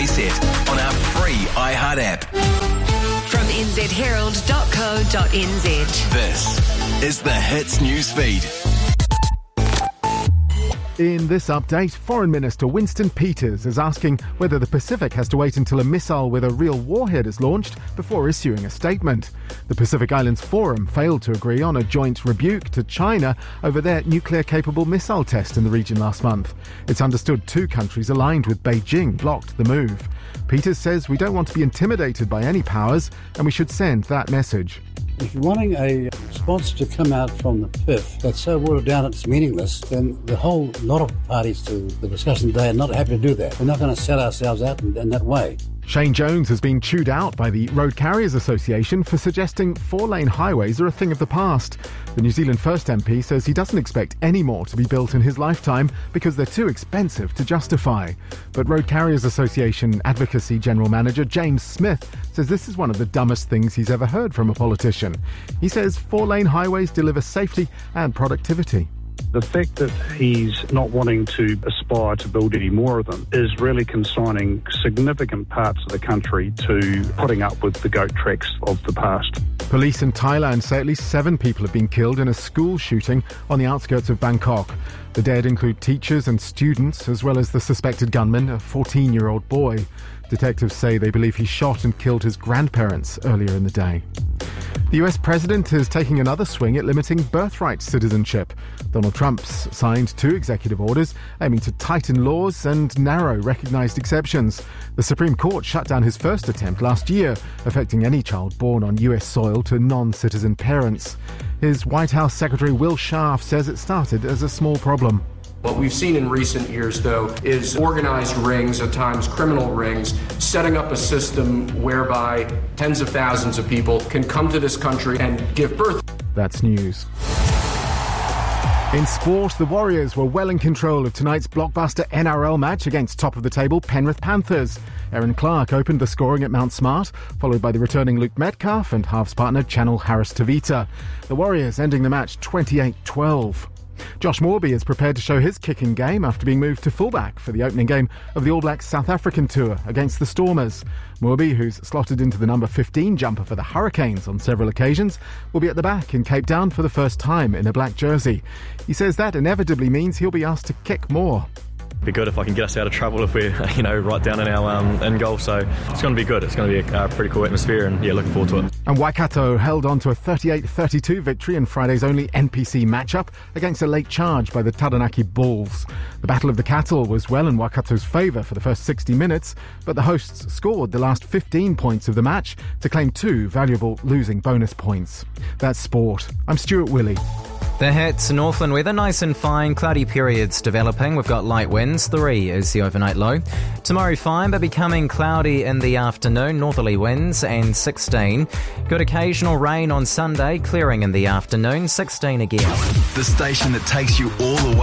Playset on our free iHeart app. From nzherald.co.nz. This is the Hits Newsfeed. In this update, Foreign Minister Winston Peters is asking whether the Pacific has to wait until a missile with a real warhead is launched before issuing a statement. The Pacific Islands Forum failed to agree on a joint rebuke to China over their nuclear-capable missile test in the region last month. It's understood two countries aligned with Beijing blocked the move. Peters says we don't want to be intimidated by any powers and we should send that message. If you're wanting a response to come out from the PIF that's so watered down it's meaningless, then the whole lot of parties to the discussion today are not happy to do that. We're not going to sell ourselves out in that way. Shane Jones has been chewed out by the Road Carriers Association for suggesting four-lane highways are a thing of the past. The New Zealand First MP says he doesn't expect any more to be built in his lifetime because they're too expensive to justify. But Road Carriers Association Advocacy General Manager James Smith says this is one of the dumbest things he's ever heard from a politician. He says four-lane highways deliver safety and productivity. The fact that he's not wanting to aspire to build any more of them is really consigning significant parts of the country to putting up with the goat tracks of the past. Police in Thailand say at least 7 people have been killed in a school shooting on the outskirts of Bangkok. The dead include teachers and students, as well as the suspected gunman, a 14-year-old boy. Detectives say they believe he shot and killed his grandparents earlier in the day. The US president is taking another swing at limiting birthright citizenship. Donald Trump's signed 2 executive orders aiming to tighten laws and narrow recognised exceptions. The Supreme Court shut down his first attempt last year, affecting any child born on US soil to non-citizen parents. His White House Secretary Will Schaaf says it started as a small problem. What we've seen in recent years, though, is organized rings, at times criminal rings, setting up a system whereby tens of thousands of people can come to this country and give birth. That's news. In sport, the Warriors were well in control of tonight's blockbuster NRL match against top-of-the-table Penrith Panthers. Erin Clark opened the scoring at Mount Smart, followed by the returning Luke Metcalf and halves partner Channel Harris-Tavita. The Warriors ending the match 28-12. Josh Moorby is prepared to show his kicking game after being moved to fullback for the opening game of the All Blacks South African tour against the Stormers. Moorby, who's slotted into the number 15 jumper for the Hurricanes on several occasions, will be at the back in Cape Town for the first time in a black jersey. He says that inevitably means he'll be asked to kick more. Be good if I can get us out of trouble if we're, right down in our end goal. So it's going to be good. It's going to be a pretty cool atmosphere, and looking forward to it. And Waikato held on to a 38-32 victory in Friday's only NPC matchup against a late charge by the Taranaki Bulls. The Battle of the Cattle was well in Waikato's favour for the first 60 minutes, but the hosts scored the last 15 points of the match to claim 2 valuable losing bonus points. That's sport. I'm Stuart Willey. The Hits, Northland weather, nice and fine, cloudy periods developing. We've got light winds, 3 is the overnight low. Tomorrow fine, but becoming cloudy in the afternoon, northerly winds, and 16. Good occasional rain on Sunday, clearing in the afternoon, 16 again. The station that takes you all the way